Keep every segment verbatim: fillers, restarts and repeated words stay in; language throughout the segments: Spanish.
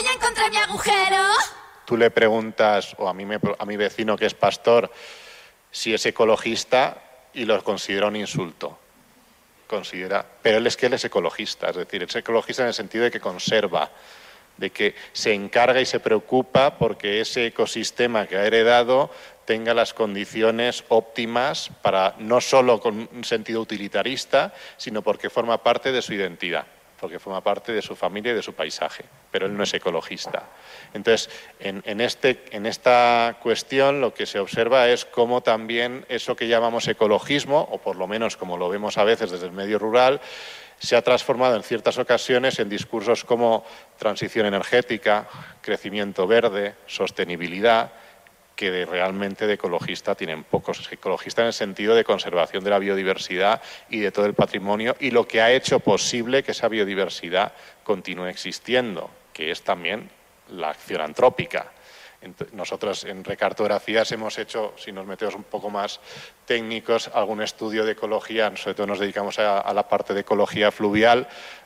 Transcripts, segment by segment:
Hoy encontré mi agujero. Tú le preguntas, o a, mí me, a mi vecino que es pastor, si es ecologista y lo considera un insulto. Considera, pero él es que él es ecologista, es decir, es ecologista en el sentido de que conserva, de que se encarga y se preocupa porque ese ecosistema que ha heredado tenga las condiciones óptimas para, no solo con un sentido utilitarista, sino porque forma parte de su identidad, porque forma parte de su familia y de su paisaje, pero él no es ecologista. Entonces, en, en, este, en esta cuestión lo que se observa es cómo también eso que llamamos ecologismo, o por lo menos como lo vemos a veces desde el medio rural, se ha transformado en ciertas ocasiones en discursos como transición energética, crecimiento verde, sostenibilidad, que de, realmente de ecologista tienen pocos. Es ecologista en el sentido de conservación de la biodiversidad y de todo el patrimonio y lo que ha hecho posible que esa biodiversidad continúe existiendo, que es también la acción antrópica. Nosotros en recartografías hemos hecho, si nos metemos un poco más técnicos, algún estudio de ecología, sobre todo nos dedicamos a, a la parte de ecología fluvial,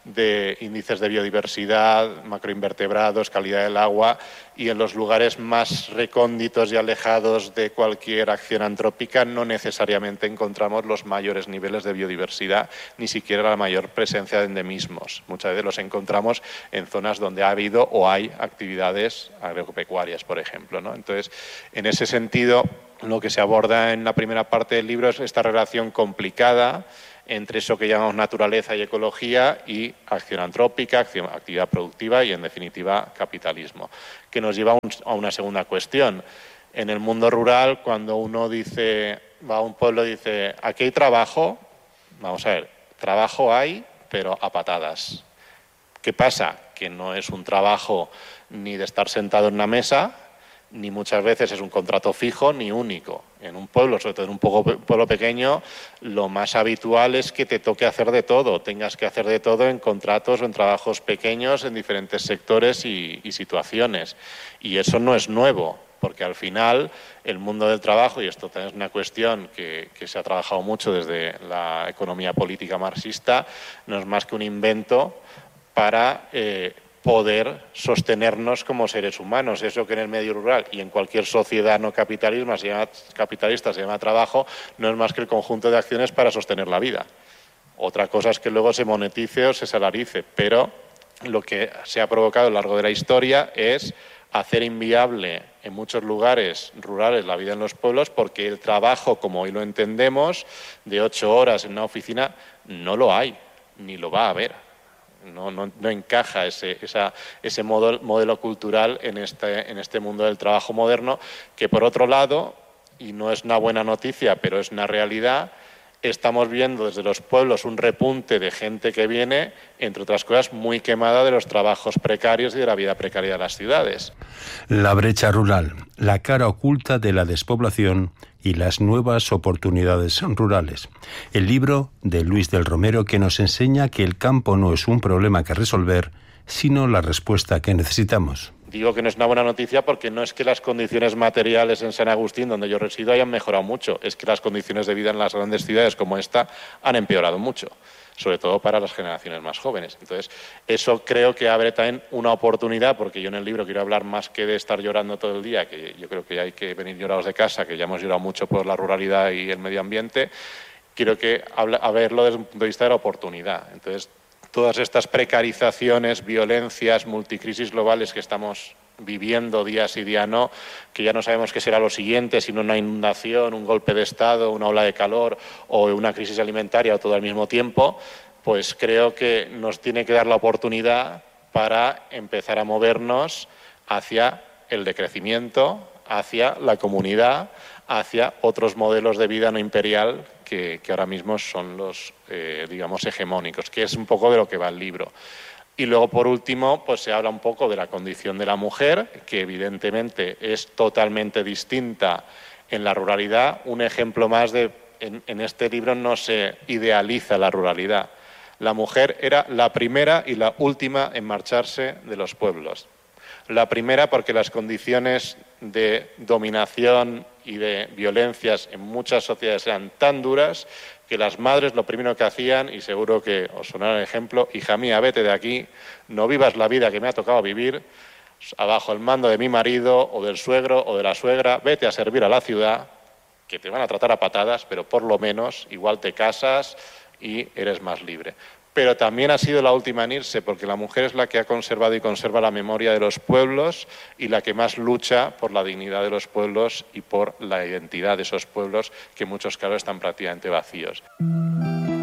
de índices de biodiversidad, macroinvertebrados, calidad del agua, y en los lugares más recónditos y alejados de cualquier acción antrópica no necesariamente encontramos los mayores niveles de biodiversidad, ni siquiera la mayor presencia de endemismos. Muchas veces los encontramos en zonas donde ha habido o hay actividades agropecuarias, por ejemplo, ¿no? Entonces, en ese sentido, lo que se aborda en la primera parte del libro es esta relación complicada entre eso que llamamos naturaleza y ecología y acción antrópica, acción, actividad productiva y, en definitiva, capitalismo, que nos lleva a, un, a una segunda cuestión. En el mundo rural, cuando uno dice, va a un pueblo y dice, ¿aquí hay trabajo? Vamos a ver, trabajo hay, pero a patadas. ¿Qué pasa? Que no es un trabajo ni de estar sentado en una mesa, ni muchas veces es un contrato fijo ni único. En un pueblo, sobre todo en un pueblo pequeño, lo más habitual es que te toque hacer de todo, tengas que hacer de todo en contratos o en trabajos pequeños en diferentes sectores y, y situaciones. Y eso no es nuevo, porque al final el mundo del trabajo, y esto también es una cuestión que, que se ha trabajado mucho desde la economía política marxista, no es más que un invento para eh, poder sostenernos como seres humanos. Eso que en el medio rural y en cualquier sociedad no capitalista se llama, capitalista se llama trabajo, no es más que el conjunto de acciones para sostener la vida. Otra cosa es que luego se monetice o se salarice, pero lo que se ha provocado a lo largo de la historia es hacer inviable en muchos lugares rurales la vida en los pueblos, porque el trabajo, como hoy lo entendemos, de ocho horas en una oficina, no lo hay, ni lo va a haber. No, no, no encaja ese, esa, ese modelo, modelo cultural en este, en este mundo del trabajo moderno, que por otro lado, y no es una buena noticia, pero es una realidad, estamos viendo desde los pueblos un repunte de gente que viene, entre otras cosas, muy quemada de los trabajos precarios y de la vida precaria de las ciudades. La brecha rural, la cara oculta de la despoblación y las nuevas oportunidades rurales. El libro de Luis del Romero, que nos enseña que el campo no es un problema que resolver, sino la respuesta que necesitamos. Digo que no es una buena noticia porque no es que las condiciones materiales en San Agustín, donde yo resido, hayan mejorado mucho. Es que las condiciones de vida en las grandes ciudades como esta han empeorado mucho, sobre todo para las generaciones más jóvenes. Entonces, eso creo que abre también una oportunidad, porque yo en el libro quiero hablar más que de estar llorando todo el día, que yo creo que hay que venir llorados de casa, que ya hemos llorado mucho por la ruralidad y el medio ambiente. Quiero que habla, a verlo desde un punto de vista de la oportunidad. Entonces, todas estas precarizaciones, violencias, multicrisis globales que estamos viviendo día sí día no, que ya no sabemos qué será lo siguiente, sino una inundación, un golpe de Estado, una ola de calor o una crisis alimentaria o todo al mismo tiempo, pues creo que nos tiene que dar la oportunidad para empezar a movernos hacia el decrecimiento, hacia la comunidad, hacia otros modelos de vida no imperial que, que ahora mismo son los, eh, digamos, hegemónicos, que es un poco de lo que va el libro. Y luego, por último, pues se habla un poco de la condición de la mujer, que evidentemente es totalmente distinta en la ruralidad. Un ejemplo más de, en, en este libro no se idealiza la ruralidad. La mujer era la primera y la última en marcharse de los pueblos. La primera porque las condiciones de dominación y de violencias en muchas sociedades eran tan duras que las madres lo primero que hacían, y seguro que os sonará el ejemplo, hija mía, vete de aquí, no vivas la vida que me ha tocado vivir, abajo el mando de mi marido o del suegro o de la suegra, vete a servir a la ciudad, que te van a tratar a patadas, pero por lo menos igual te casas y eres más libre. Pero también ha sido la última en irse, porque la mujer es la que ha conservado y conserva la memoria de los pueblos y la que más lucha por la dignidad de los pueblos y por la identidad de esos pueblos que en muchos casos están prácticamente vacíos.